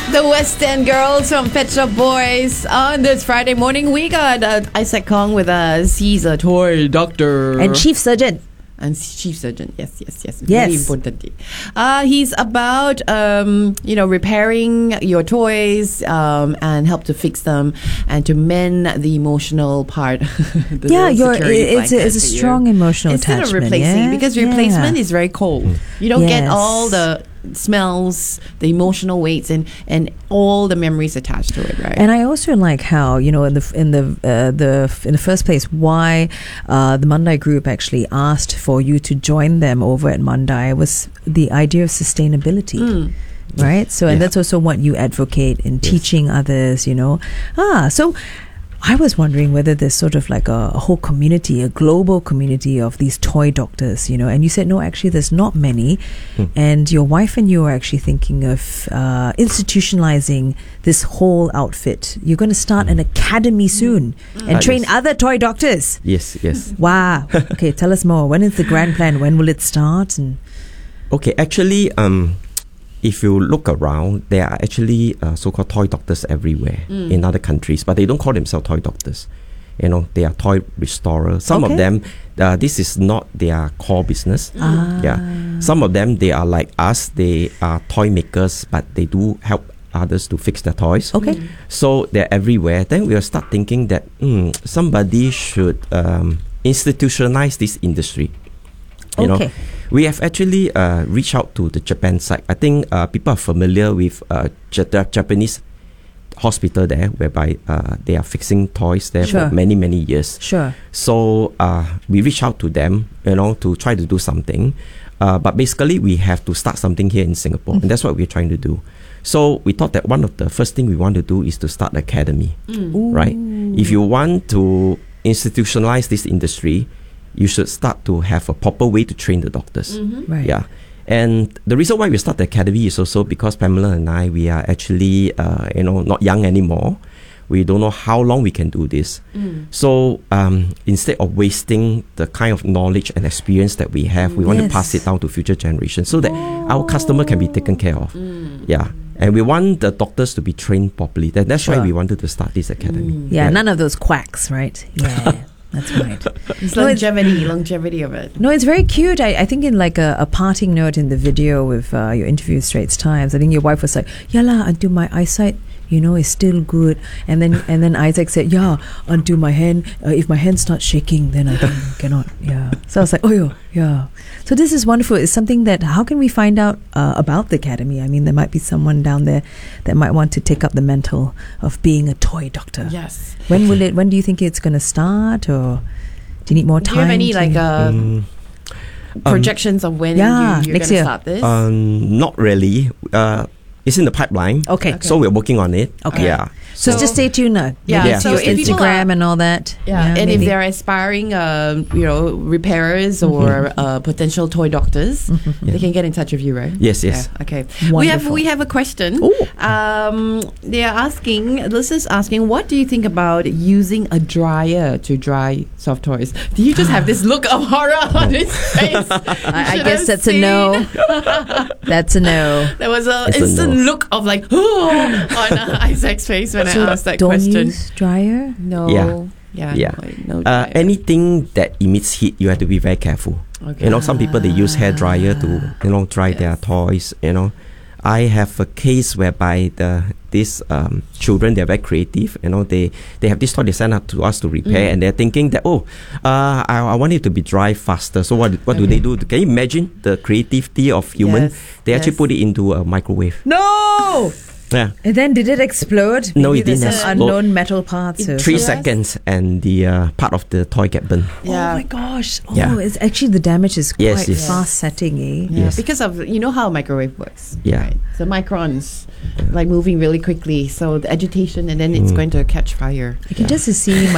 The West End Girls from Pet Shop Boys. On this Friday morning, we got Isaac Kong with us. He's a toy doctor. And chief surgeon. And chief surgeon, yes. Very importantly. He's about, repairing your toys and help to fix them and to mend the emotional part. It's a strong emotional instead attachment. Instead of replacing, because replacement is very cold. You don't get Yes. all the smells, the emotional weights, and all the memories attached to it, right? And I also like how, in the first place, why the Mandai Group actually asked for you to join them over at Mandai was the idea of sustainability. Right? So, and that's also what you advocate in teaching others, So I was wondering whether there's sort of like a whole community, a global community of these toy doctors, and you said, no, actually there's not many. And your wife and you are actually thinking of institutionalizing this whole outfit. You're going to start an academy soon and train other toy doctors. Yes. Wow. Okay, tell us more. When is the grand plan? When will it start? Okay, actually, if you look around, there are actually so-called toy doctors everywhere in other countries, but they don't call themselves toy doctors. They are toy restorers. Some of them, this is not their core business. Some of them, they are like us. They are toy makers, but they do help others to fix their toys. Okay. So they're everywhere. Then we'll start thinking that somebody should institutionalize this industry. We have actually reached out to the Japan side. I think people are familiar with Japanese hospital there, whereby they are fixing toys there for many, many years. Sure. So we reached out to them, to try to do something. But basically, we have to start something here in Singapore, and that's what we're trying to do. So we thought that one of the first thing we want to do is to start an academy, right? If you want to institutionalize this industry, you should start to have a proper way to train the doctors. Right. Yeah. And the reason why we start the academy is also because Pamela and I, we are actually, not young anymore. We don't know how long we can do this. So instead of wasting the kind of knowledge and experience that we have, we want to pass it down to future generations so that our customer can be taken care of. Yeah. And we want the doctors to be trained properly. That's why we wanted to start this academy. Yeah, none of those quacks, right? Yeah. That's right. It's longevity of it. No, it's very cute. I think in like a parting note in the video with your interview with Straits Times, I think your wife was like, "Yala, until my eyesight, is still good." And then Isaac said, "Yeah, until my hand, if my hand starts shaking, then I cannot." Yeah. So I was like, "Oh yeah." So this is wonderful. It's something that, how can we find out about the academy? I mean, there might be someone down there that might want to take up the mantle of being a toy doctor. Yes. When do you think it's going to start, or do you need more time? Do you have any projections of when you're going to start this? Not really. It's in the pipeline. Okay. So we're working on it. Okay. Yeah. So just stay tuned. Yeah. So if people Instagram and all that. Yeah. And if they're aspiring, repairers or potential toy doctors, they can get in touch with you, right? Yes. Yeah. Okay. Wonderful. We have a question. They are asking. Listeners asking, what do you think about using a dryer to dry soft toys? Do you just have this look of horror on his face? I guess that's a no. That's a no. There was an instant look of like on Isaac's face when I asked that question. Don't use dryer? No. Yeah. No dryer. Anything that emits heat, you have to be very careful. Okay. Some people, they use hair dryer to dry their toys. I have a case whereby these children, they're very creative. They have this toy they send out to us to repair, and they're thinking that I want it to be dry faster. So what do they do? Can you imagine the creativity of human? They actually put it into a microwave. No. Yeah. And then did it explode? No, Maybe it didn't there's explode. unknown metal parts. 3 seconds, and the part of the toy get burned. Yeah. Oh my gosh! Yeah. It's actually, the damage is quite Yes. fast setting, eh? Yeah, Yes. because of how a microwave works. Yeah. Right? The microns, like moving really quickly, so the agitation, and then it's going to catch fire. I can just see